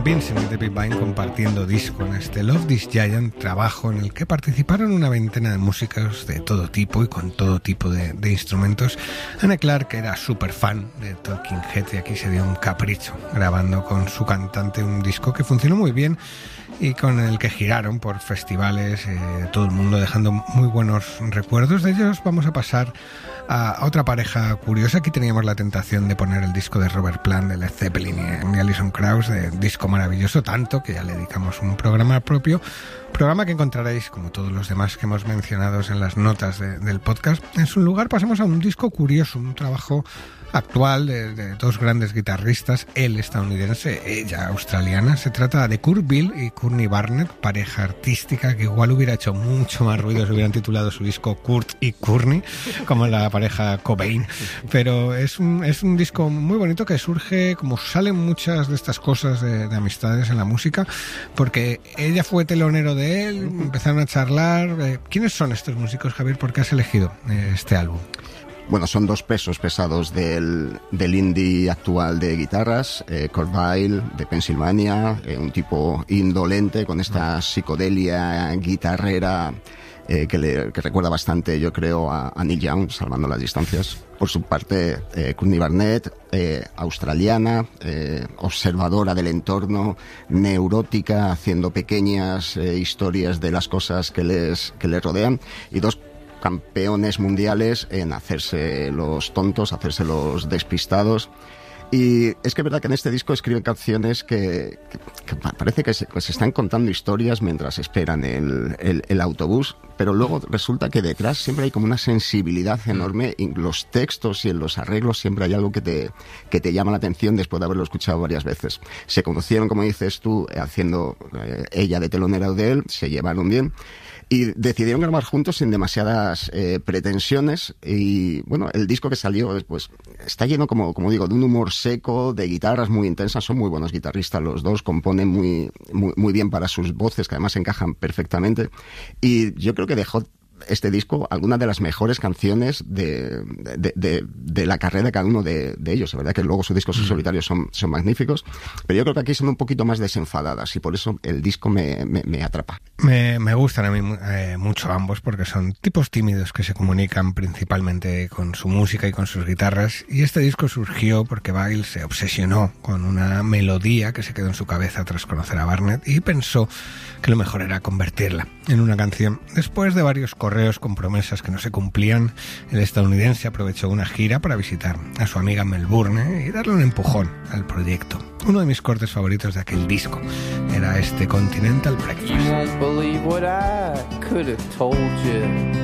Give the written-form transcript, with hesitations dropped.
Vincent y David Vine compartiendo disco en este Love This Giant, trabajo en el que participaron una veintena de músicos de todo tipo y con todo tipo de instrumentos. Anne Clark era súper fan de Talking Heads y aquí se dio un capricho grabando con su cantante un disco que funcionó muy bien y con el que giraron por festivales todo el mundo, dejando muy buenos recuerdos. De ellos vamos a pasar a otra pareja curiosa. Aquí teníamos la tentación de poner el disco de Robert Plant, de Led Zeppelin y Alison Krauss, de disco maravilloso, tanto que ya le dedicamos un programa propio, programa que encontraréis, como todos los demás que hemos mencionado en las notas del podcast. En su lugar pasamos a un disco curioso, un trabajo actual de dos grandes guitarristas, él estadounidense, ella australiana. Se trata de Kurt Beale y Courtney Barnett, pareja artística que igual hubiera hecho mucho más ruido si hubieran titulado su disco Kurt y Courtney, como la pareja Cobain. Pero es un disco muy bonito que surge, como salen muchas de estas cosas de amistades en la música, porque ella fue telonero de él, empezaron a charlar. ¿Quiénes son estos músicos, Javier? ¿Por qué has elegido este álbum? Bueno, son dos pesos pesados del indie actual de guitarras. Kurt Weill, de Pensilvania, un tipo indolente con esta psicodelia guitarrera que recuerda bastante, yo creo, a Neil Young, salvando las distancias. Por su parte, Courtney Barnett, australiana, observadora del entorno, neurótica, haciendo pequeñas historias de las cosas que les rodean, y dos campeones mundiales en hacerse los tontos, hacerse los despistados. Y es que es verdad que en este disco escriben canciones que parece que se están contando historias mientras esperan el autobús, pero luego resulta que detrás siempre hay como una sensibilidad enorme. En los textos y en los arreglos siempre hay algo que te llama la atención después de haberlo escuchado varias veces. Se conocieron, como dices tú, haciendo ella de telonera de él, se llevaron bien y decidieron grabar juntos sin demasiadas pretensiones. Y bueno, el disco que salió pues está lleno, como digo, de un humor seco, de guitarras muy intensas. Son muy buenos guitarristas los dos, componen muy bien para sus voces, que además encajan perfectamente. Y yo creo que dejó este disco algunas de las mejores canciones de la carrera de cada uno de ellos. Es verdad que luego sus discos solitarios son magníficos, pero yo creo que aquí son un poquito más desenfadadas y por eso el disco me atrapa. Me gustan a mí mucho ambos, porque son tipos tímidos que se comunican principalmente con su música y con sus guitarras, y este disco surgió porque Weill se obsesionó con una melodía que se quedó en su cabeza tras conocer a Barnett y pensó que lo mejor era convertirla en una canción. Después de varios correos con promesas que no se cumplían, el estadounidense aprovechó una gira para visitar a su amiga en Melbourne y darle un empujón al proyecto. Uno de mis cortes favoritos de aquel disco era este Continental Breakfast.